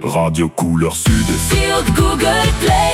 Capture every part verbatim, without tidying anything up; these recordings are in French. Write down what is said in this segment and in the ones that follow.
Radio Couleur Sud. Sur Google Play.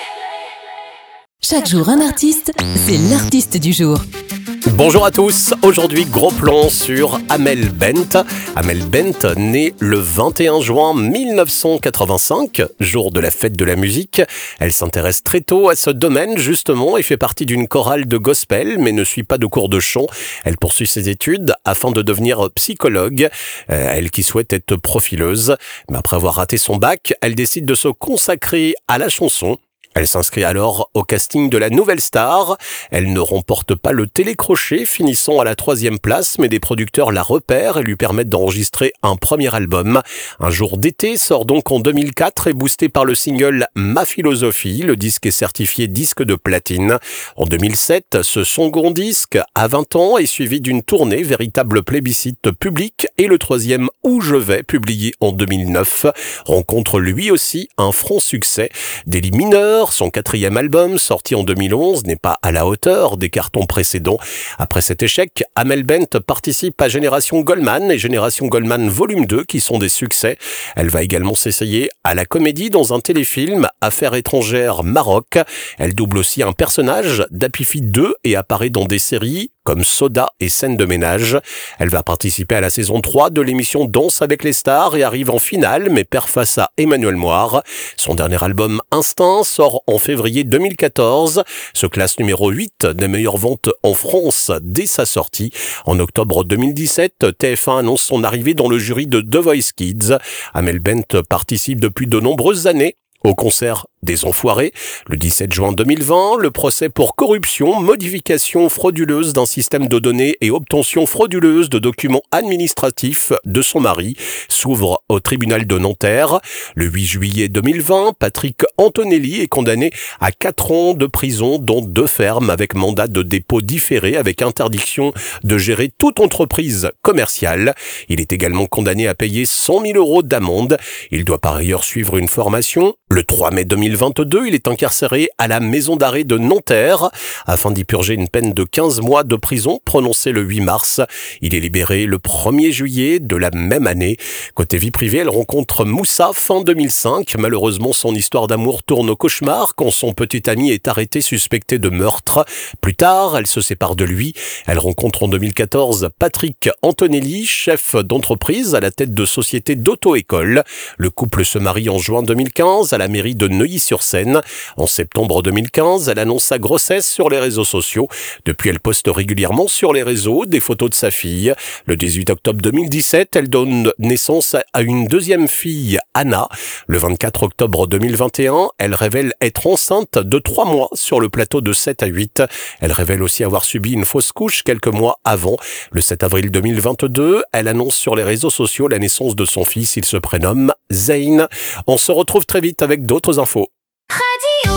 Chaque jour un artiste, c'est l'artiste du jour. Bonjour à tous, aujourd'hui gros plan sur Amel Bent. Amel Bent, née le vingt et un juin mille neuf cent quatre-vingt-cinq, jour de la fête de la musique. Elle s'intéresse très tôt à ce domaine justement et fait partie d'une chorale de gospel mais ne suit pas de cours de chant. Elle poursuit ses études afin de devenir psychologue, euh, elle qui souhaite être profileuse. Mais après avoir raté son bac, elle décide de se consacrer à la chanson. Elle s'inscrit alors au casting de la Nouvelle Star. Elle ne remporte pas le télécrochet, finissant à la troisième place, mais des producteurs la repèrent et lui permettent d'enregistrer un premier album. Un jour d'été sort donc en deux mille quatre et boosté par le single Ma Philosophie, le disque est certifié disque de platine. En deux mille sept, ce second disque, à vingt ans, est suivi d'une tournée, véritable plébiscite public, et le troisième Où je vais, publié en deux mille neuf, rencontre lui aussi un franc succès. Daily Mineur, son quatrième album, sorti en deux mille onze, n'est pas à la hauteur des cartons précédents. Après cet échec, Amel Bent participe à Génération Goldman et Génération Goldman Volume deux, qui sont des succès. Elle va également s'essayer à la comédie dans un téléfilm, Affaires étrangères Maroc. Elle double aussi un personnage d'Happy Feet deux et apparaît dans des séries comme Soda et Scène de ménage. Elle va participer à la saison trois de l'émission Danse avec les stars et arrive en finale, mais perd face à Emmanuel Moir. Son dernier album Instinct sort en février deux mille quatorze, se classe numéro huit des meilleures ventes en France dès sa sortie. En octobre deux mille dix-sept, T F un annonce son arrivée dans le jury de The Voice Kids. Amel Bent participe depuis de nombreuses années au concert des Enfoirés. Le dix-sept juin deux mille vingt, le procès pour corruption, modification frauduleuse d'un système de données et obtention frauduleuse de documents administratifs de son mari s'ouvre au tribunal de Nanterre. Le huit juillet deux mille vingt, Patrick Antonelli est condamné à quatre ans de prison, dont deux fermes avec mandat de dépôt différé avec interdiction de gérer toute entreprise commerciale. Il est également condamné à payer cent mille euros d'amende. Il doit par ailleurs suivre une formation. Le trois mai deux mille vingt-deux, il est incarcéré à la maison d'arrêt de Nanterre afin d'y purger une peine de quinze mois de prison prononcée le huit mars. Il est libéré le premier juillet de la même année. Côté vie privée, elle rencontre Moussa fin deux mille cinq. Malheureusement, son histoire d'amour tourne au cauchemar quand son petit ami est arrêté suspecté de meurtre. Plus tard, elle se sépare de lui. Elle rencontre en deux mille quatorze Patrick Antonelli, chef d'entreprise à la tête de société d'auto-école. Le couple se marie en juin deux mille quinze à la mairie de Neuilly-sur-Seine. En septembre deux mille quinze, elle annonce sa grossesse sur les réseaux sociaux. Depuis, elle poste régulièrement sur les réseaux des photos de sa fille. Le dix-huit octobre deux mille dix-sept, elle donne naissance à une deuxième fille, Anna. Le vingt-quatre octobre deux mille vingt et un, elle révèle être enceinte de trois mois sur le plateau de sept à huit. Elle révèle aussi avoir subi une fausse couche quelques mois avant. Le sept avril deux mille vingt-deux, elle annonce sur les réseaux sociaux la naissance de son fils. Il se prénomme Zayn. On se retrouve très vite avec d'autres infos. Radio